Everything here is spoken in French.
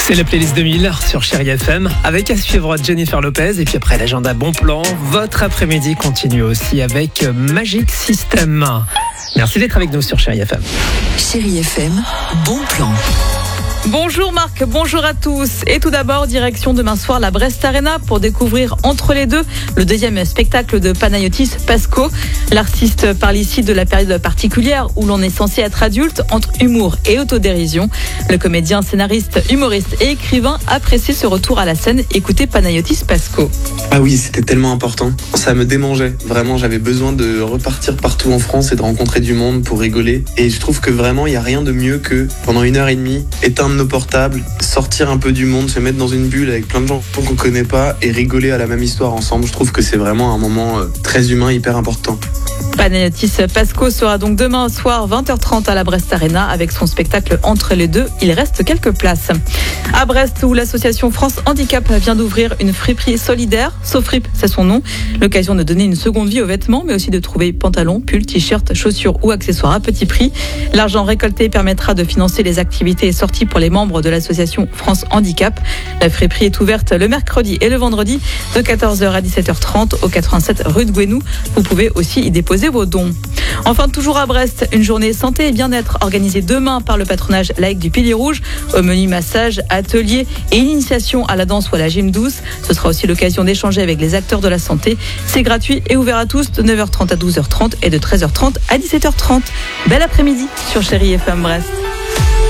C'est la playlist 2000 sur Chérie FM avec à suivre Jennifer Lopez. Et puis après l'agenda bon plan, votre après-midi continue aussi avec Magic System. Merci d'être avec nous sur Chérie FM. Chérie FM, bon plan. Bonjour Marc, bonjour à tous. Et tout d'abord, direction demain soir la Brest Arena pour découvrir Entre les deux, le deuxième spectacle de Panayotis Pasco. L'artiste parle ici de la période particulière où l'on est censé être adulte entre humour et autodérision. Le comédien, scénariste, humoriste et écrivain apprécie ce retour à la scène. Écoutez Panayotis Pasco. Ah oui, c'était tellement important. Ça me démangeait. Vraiment, j'avais besoin de repartir partout en France et de rencontrer du monde pour rigoler. Et je trouve que vraiment, il n'y a rien de mieux que pendant 1h30, éteindre nos portables, sortir un peu du monde, se mettre dans une bulle avec plein de gens qu'on connaît pas et rigoler à la même histoire ensemble. Je trouve que c'est vraiment un moment très humain, hyper important. Panayotis Pasco sera donc demain soir 20h30 à la Brest Arena avec son spectacle Entre les deux. Il reste quelques places. À Brest, où l'association France Handicap vient d'ouvrir une friperie solidaire, Sofrip, c'est son nom. L'occasion de donner une seconde vie aux vêtements, mais aussi de trouver pantalons, pulls, t-shirts, chaussures ou accessoires à petit prix. L'argent récolté permettra de financer les activités et sorties pour les membres de l'association France Handicap. La friperie est ouverte le mercredi et le vendredi de 14h à 17h30 au 87 rue de Gouesnou. Vous pouvez aussi y déposer vos dons. Enfin, toujours à Brest, une journée santé et bien-être organisée demain par le patronage laïque du Pilier Rouge. Au menu massage, atelier et initiation à la danse ou à la gym douce. Ce sera aussi l'occasion d'échanger avec les acteurs de la santé. C'est gratuit et ouvert à tous de 9h30 à 12h30 et de 13h30 à 17h30. Bel après-midi sur Chérie FM Brest.